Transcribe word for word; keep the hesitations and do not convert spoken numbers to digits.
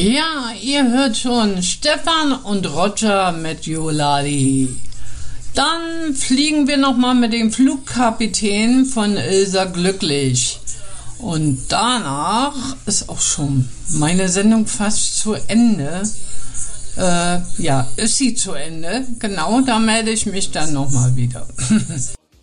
Ja, ihr hört schon Stefan und Roger mit Joladi. Dann fliegen wir nochmal mit dem Flugkapitän von Ilsa glücklich. Und danach ist auch schon meine Sendung fast zu Ende. Äh, ja, ist sie zu Ende. Genau, da melde ich mich dann nochmal wieder.